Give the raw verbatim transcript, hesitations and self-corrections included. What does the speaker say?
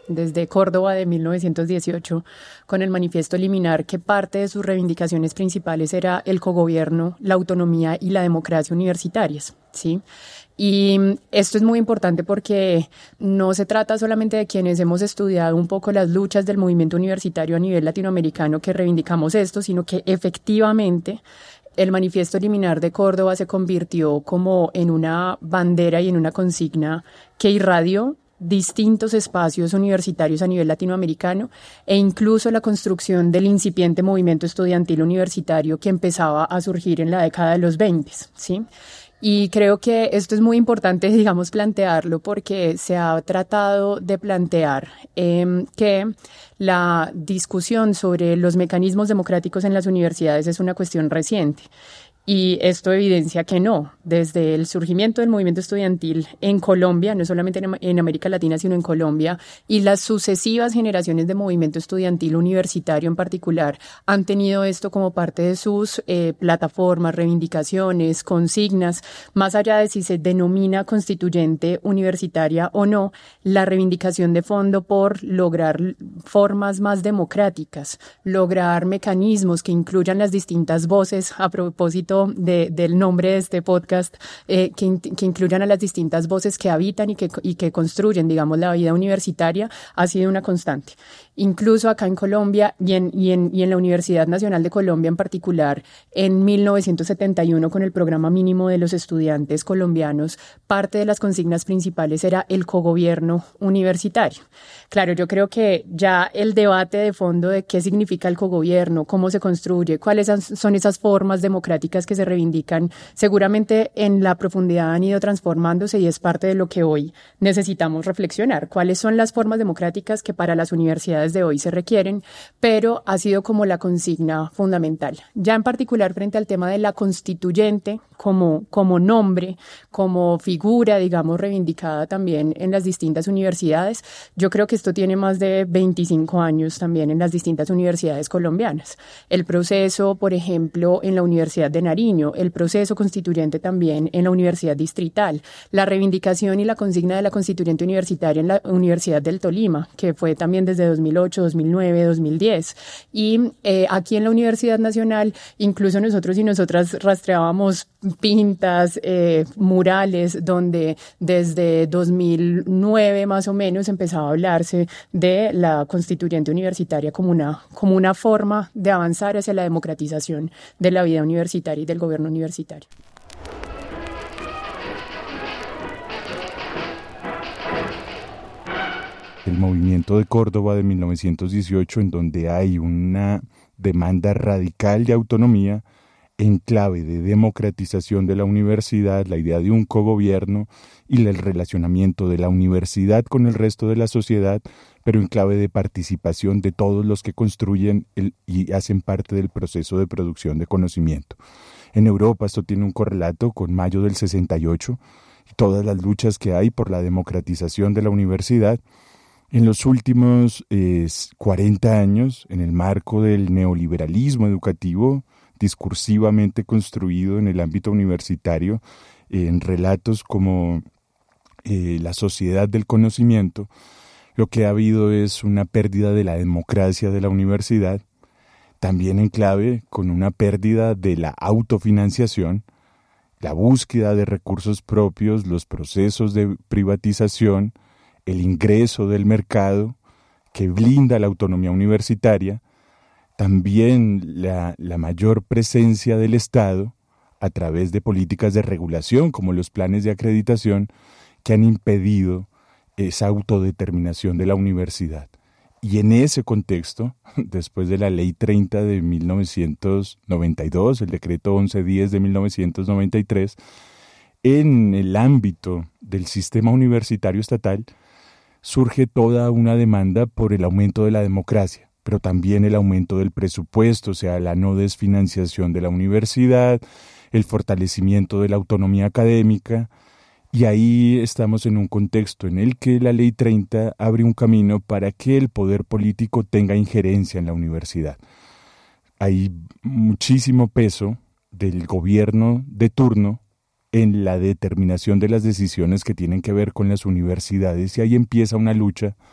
desde Córdoba de mil novecientos dieciocho, con el Manifiesto Liminar, que parte de sus reivindicaciones principales era el cogobierno, la autonomía y la democracia universitarias, ¿sí? Y esto es muy importante porque no se trata solamente de quienes hemos estudiado un poco las luchas del movimiento universitario a nivel latinoamericano que reivindicamos esto, sino que efectivamente el Manifiesto Liminar de Córdoba se convirtió como en una bandera y en una consigna que irradió distintos espacios universitarios a nivel latinoamericano e incluso la construcción del incipiente movimiento estudiantil universitario que empezaba a surgir en la década de los veinte, ¿sí? Y creo que esto es muy importante, digamos, plantearlo porque se ha tratado de plantear eh, que la discusión sobre los mecanismos democráticos en las universidades es una cuestión reciente. Y esto evidencia que no, desde el surgimiento del movimiento estudiantil en Colombia, no solamente en, en América Latina, sino en Colombia, y las sucesivas generaciones de movimiento estudiantil universitario en particular han tenido esto como parte de sus eh, plataformas, reivindicaciones, consignas, más allá de si se denomina constituyente universitaria o no, la reivindicación de fondo por lograr formas más democráticas, lograr mecanismos que incluyan las distintas voces a propósito De, del nombre de este podcast, eh, que, que incluyan a las distintas voces que habitan y que, y que construyen, digamos, la vida universitaria, ha sido una constante. Incluso acá en Colombia y en, y, en, y en la Universidad Nacional de Colombia en particular, en mil novecientos setenta y uno con el programa mínimo de los estudiantes colombianos, parte de las consignas principales era el cogobierno universitario. Claro, yo creo que ya el debate de fondo de qué significa el cogobierno, cómo se construye, cuáles son esas formas democráticas que se reivindican, seguramente en la profundidad han ido transformándose y es parte de lo que hoy necesitamos reflexionar. ¿Cuáles son las formas democráticas que para las universidades de hoy se requieren? Pero ha sido como la consigna fundamental. Ya en particular frente al tema de la constituyente como, como nombre, como figura, digamos, reivindicada también en las distintas universidades, yo creo que esto tiene más de veinticinco años también en las distintas universidades colombianas. El proceso, por ejemplo, en la Universidad de Nariño, el proceso constituyente también en la Universidad Distrital, la reivindicación y la consigna de la constituyente universitaria en la Universidad del Tolima, que fue también desde dos mil ocho, dos mil nueve, dos mil diez. Y eh, aquí en la Universidad Nacional, incluso nosotros y nosotras rastreábamos pintas, eh, murales, donde desde dos mil nueve más o menos empezaba a hablarse de la constituyente universitaria como una, como una forma de avanzar hacia la democratización de la vida universitaria y del gobierno universitario. El movimiento de Córdoba de mil novecientos dieciocho, en donde hay una demanda radical de autonomía en clave de democratización de la universidad, la idea de un cogobierno y el relacionamiento de la universidad con el resto de la sociedad, pero en clave de participación de todos los que construyen el, y hacen parte del proceso de producción de conocimiento. En Europa esto tiene un correlato con mayo del sesenta y ocho y todas las luchas que hay por la democratización de la universidad. En los últimos eh, cuarenta años, en el marco del neoliberalismo educativo, discursivamente construido en el ámbito universitario, eh, en relatos como eh, la sociedad del conocimiento, lo que ha habido es una pérdida de la democracia de la universidad, también en clave con una pérdida de la autofinanciación, la búsqueda de recursos propios, los procesos de privatización, el ingreso del mercado que blinda la autonomía universitaria, también la, la mayor presencia del Estado a través de políticas de regulación como los planes de acreditación que han impedido esa autodeterminación de la universidad. Y en ese contexto, después de la Ley treinta de mil novecientos noventa y dos, el Decreto once diez de mil novecientos noventa y tres, en el ámbito del sistema universitario estatal, surge toda una demanda por el aumento de la democracia, pero también el aumento del presupuesto, o sea, la no desfinanciación de la universidad, el fortalecimiento de la autonomía académica, y ahí estamos en un contexto en el que la Ley treinta abre un camino para que el poder político tenga injerencia en la universidad. Hay muchísimo peso del gobierno de turno en la determinación de las decisiones que tienen que ver con las universidades, y ahí empieza una lucha